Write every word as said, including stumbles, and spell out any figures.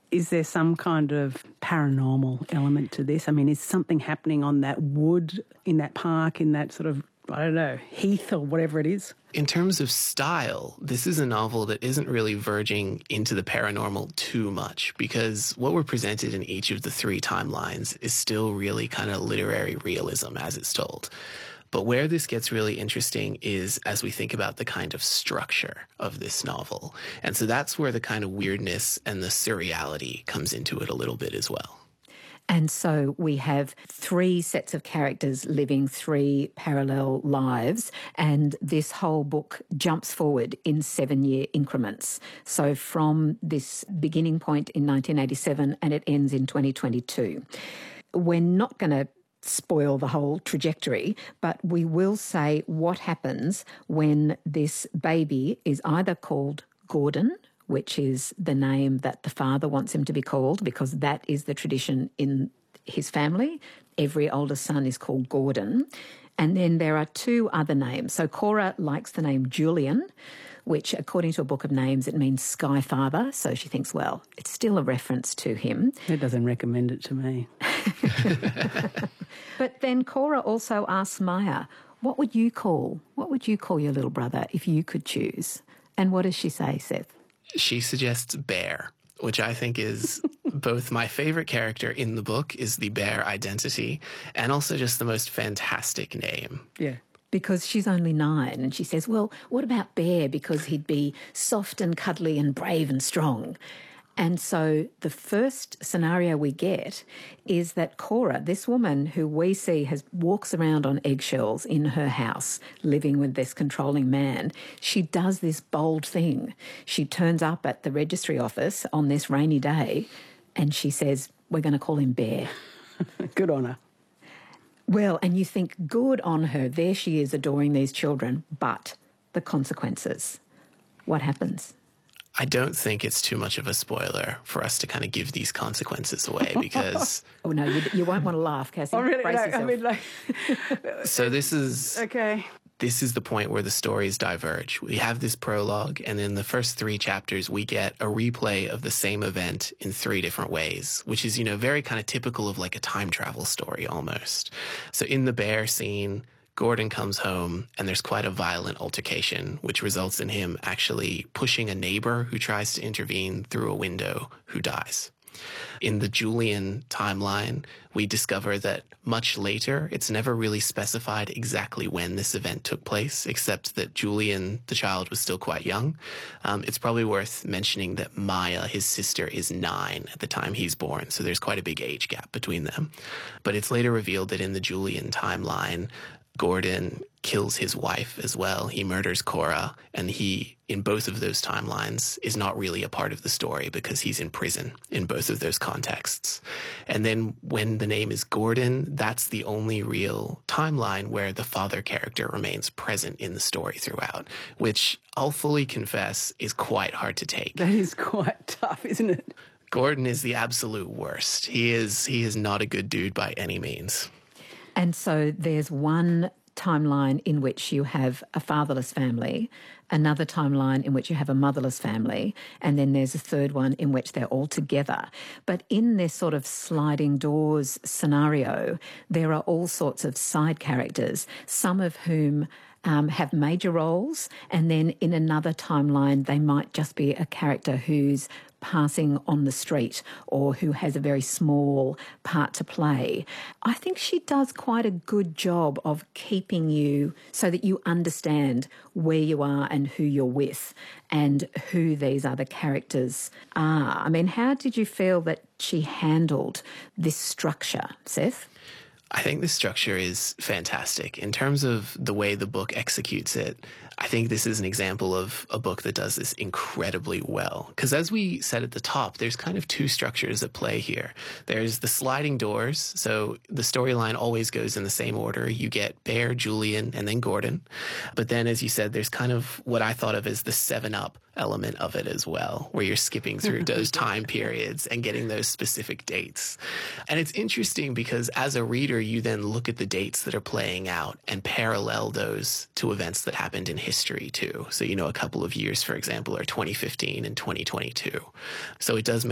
Is there some kind of paranormal element to this? I mean, is something happening on that wood, in that park, in that sort of, I don't know, heath or whatever it is? In terms of style, this is a novel that isn't really verging into the paranormal too much, because what we're presented in each of the three timelines is still really kind of literary realism as it's told. But where this gets really interesting is as we think about the kind of structure of this novel. And so that's where the kind of weirdness and the surreality comes into it a little bit as well. And so we have three sets of characters living three parallel lives, and this whole book jumps forward in seven-year increments. So from this beginning point in nineteen eighty-seven and it ends in twenty twenty-two. We're not going to spoil the whole trajectory, but we will say what happens when this baby is either called Gordon, which is the name that the father wants him to be called, because that is the tradition in his family. Every older son is called Gordon. And then there are two other names. So Cora likes the name Julian, which according to a book of names, it means Sky Father. So she thinks, well, it's still a reference to him. It doesn't recommend it to me. But then Cora also asks Maya, what would you call, what would you call your little brother if you could choose? And what does she say, Seth? She suggests Bear, which I think is both my favorite character in the book is the Bear identity, and also just the most fantastic name. Yeah. Because she's only nine, and she says, well, what about Bear? Because he'd be soft and cuddly and brave and strong. And so the first scenario we get is that Cora, this woman who we see has walks around on eggshells in her house, living with this controlling man, she does this bold thing. She turns up at the registry office on this rainy day and she says, we're going to call him Bear. Good on her. Well, and you think, good on her. There she is adoring these children, but the consequences. What happens? I don't think it's too much of a spoiler for us to kind of give these consequences away because... oh, no, you, you won't want to laugh, Cassie. Oh, really? Brace No, yourself. I mean, like... So this is... Okay. This is the point where the stories diverge. We have this prologue, and in the first three chapters, we get a replay of the same event in three different ways, which is, you know, very kind of typical of like a time travel story almost. So in the bear scene, Gordon comes home and there's quite a violent altercation, which results in him actually pushing a neighbor who tries to intervene through a window who dies. In the Julian timeline, we discover that much later, it's never really specified exactly when this event took place, except that Julian, the child, was still quite young. Um, it's probably worth mentioning that Maya, his sister, is nine at the time he's born, so there's quite a big age gap between them. But it's later revealed that in the Julian timeline, Gordon kills his wife as well. He murders Cora, and he, in both of those timelines, is not really a part of the story because he's in prison in both of those contexts. And then when the name is Gordon, that's the only real timeline where the father character remains present in the story throughout, which I'll fully confess is quite hard to take. That is quite tough, isn't it? Gordon is the absolute worst. He is, he is not a good dude by any means. And so there's one timeline in which you have a fatherless family, another timeline in which you have a motherless family, and then there's a third one in which they're all together. But in this sort of sliding doors scenario, there are all sorts of side characters, some of whom um, have major roles, and then in another timeline they might just be a character who's passing on the street or who has a very small part to play. I think she does quite a good job of keeping you so that you understand where you are and who you're with and who these other characters are. I mean, how did you feel that she handled this structure, Seth? I think the structure is fantastic. In terms of the way the book executes it, I think this is an example of a book that does this incredibly well. Because as we said at the top, there's kind of two structures at play here. There's the sliding doors, so the storyline always goes in the same order. You get Bear, Julian, and then Gordon. But then, as you said, there's kind of what I thought of as the seven up element of it as well, where you're skipping through those time periods and getting those specific dates. And it's interesting because as a reader, you then look at the dates that are playing out and parallel those to events that happened in history too. So, you know, a couple of years, for example, are twenty fifteen and twenty twenty-two. So it does